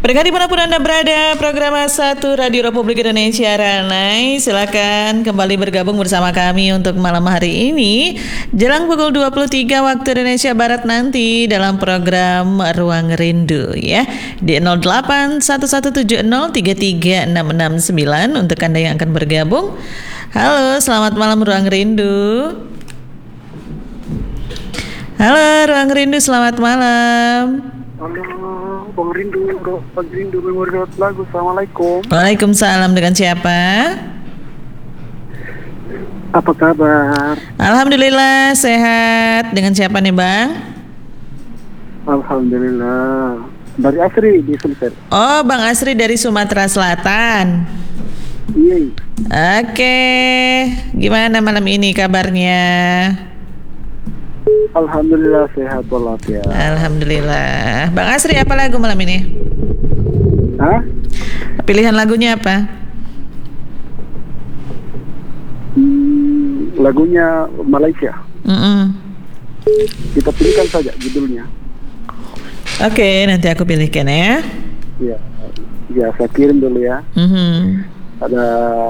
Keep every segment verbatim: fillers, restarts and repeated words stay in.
Pendengar dimanapun Anda berada, program satu Radio Republik Indonesia Ranai, silakan kembali bergabung bersama kami untuk malam hari ini jelang pukul dua puluh tiga waktu Indonesia Barat nanti dalam program Ruang Rindu ya di nol delapan satu satu tujuh nol tiga tiga enam enam sembilan untuk Anda yang akan bergabung. Halo, selamat malam Ruang Rindu. Halo Ruang Rindu, selamat malam. Halo, Bang Rindu, Bang Rindu, Memorial Lagu. Assalamualaikum. Waalaikumsalam, dengan siapa? Apa kabar? Alhamdulillah sehat. Dengan siapa nih Bang? Alhamdulillah. Dari Asri di Sulsel. Oh, Bang Asri dari Sumatera Selatan. Iya. Oke, gimana malam ini kabarnya? Alhamdulillah sehat walafiat. Alhamdulillah. Bang Asri, apa lagu malam ini? Hah? Pilihan lagunya apa? Hmm, lagunya Malaysia. Mm-mm. Kita pilihkan saja judulnya. Oke, nanti aku pilihkan ya. Ya, ya saya kirim dulu ya. Mm-hmm. Ada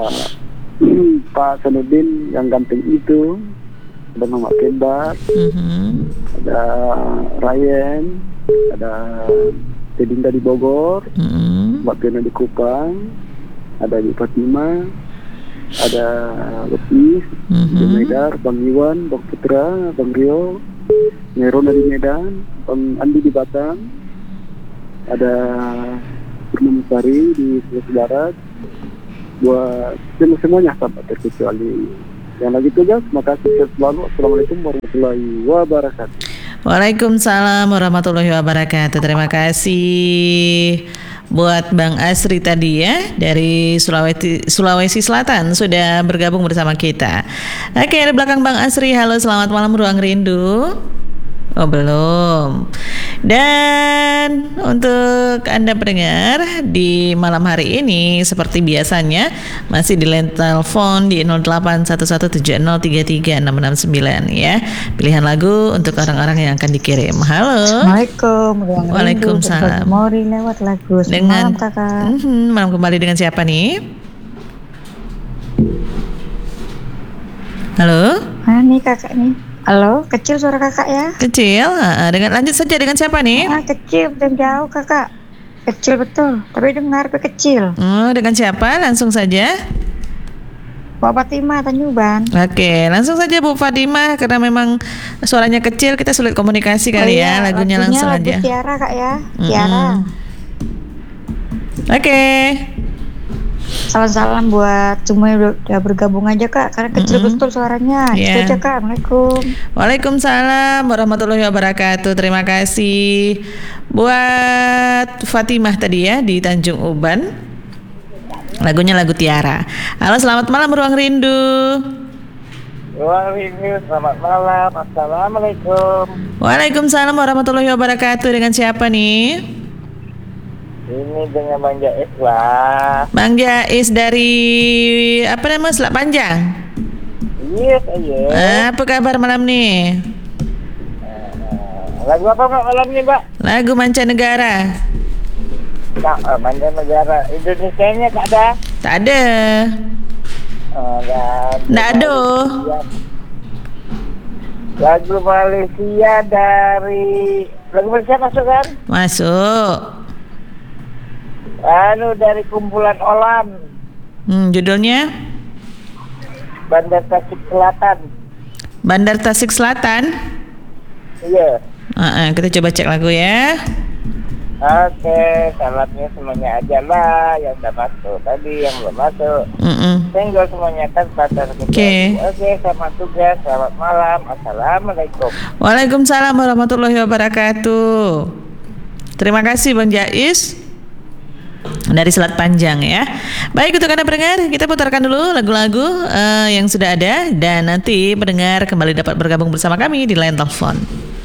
Pak Sanudin yang ganteng itu. Ada Mama Kembar, Mm-hmm. ada Ryan, ada Tedinda di Bogor, Mm-hmm. Mbak Piana di Kupang, ada Ibu Fatima, ada Lutfi Mm-hmm. di Medan, Bang Iwan, Bang Putra, Bang Rio, Nerona di Medan, Bang Andi di Batam, ada Purnomo Sari di Sulawesi Barat, buat semua semuanya sahabat terkecuali yang lagi tugas. Terima kasih selalu. Assalamualaikum warahmatullahi wabarakatuh. Waalaikumsalam warahmatullahi wabarakatuh. Terima kasih buat Bang Asri tadi ya dari Sulawesi Sulawesi Selatan sudah bergabung bersama kita. Oke, di belakang Bang Asri. Halo, selamat malam Ruang Rindu. Oh belum. Dan untuk Anda pendengar di malam hari ini seperti biasanya masih di line telepon di nol delapan satu satu tujuh nol tiga tiga enam enam sembilan ya. Pilihan lagu untuk orang-orang yang akan dikirim. Halo. Assalamualaikum. Waalaikumsalam. Mori lewat lagu. Selamat Dengan malam kakak. Mm-hmm, malam kembali dengan siapa nih? Halo. Mana nih kakak nih? Halo, kecil suara kakak ya? Kecil. Uh, dengan lanjut saja dengan siapa nih? Ah, kecil dan jauh kakak. Kecil betul, tapi dengar tapi kecil. Oh, dengan siapa? Langsung saja. Mbak Fatima Tanyuban. Oke, langsung saja Bu Fatimah karena memang suaranya kecil kita sulit komunikasi kali oh, ya. Iya, lagunya, lagunya langsung lagu aja. Tiara kak ya. Mm-mm. Tiara. Oke. Salam-salam buat semua yang udah bergabung aja kak, karena kecil Mm-mm. betul suaranya. Yeah. Itu aja kak. Assalamualaikum. Waalaikumsalam warahmatullahi wabarakatuh. Terima kasih buat Fatimah tadi ya di Tanjung Uban. Lagunya lagu Tiara. Halo, selamat malam Ruang Rindu. Ruang Rindu, selamat malam. Assalamualaikum. Waalaikumsalam warahmatullahi wabarakatuh. Dengan siapa nih? Ini dengan Bang Jais lah. Bang Jais dari apa namanya, Selat Panjang. Yes, iya. Apa kabar malam nih? Lagu apa Mbak malam ini Mbak? Lagu Mancanegara. Nah, Mancanegara Indonesianya tak ada? Tak ada. Oh, dan Nggak ada. Lagu Malaysia dari lagu Malaysia masuk kan? Masuk. Anu dari kumpulan Olan. Hmm, judulnya Bandar Tasik Selatan. Bandar Tasik Selatan. Iya. Uh-uh, kita coba cek lagu ya. Oke, salamnya semuanya aja lah yang udah masuk tadi, yang belum masuk. Mm-mm. Senggol semuanya kan pada Oke. Oke, selamat tugas, selamat malam. Assalamualaikum. Waalaikumsalam warahmatullahi wabarakatuh. Terima kasih Bang Jais dari Selat Panjang ya. Baik, untuk Anda pendengar, kita putarkan dulu lagu-lagu uh, yang sudah ada dan nanti pendengar kembali dapat bergabung bersama kami di line telepon.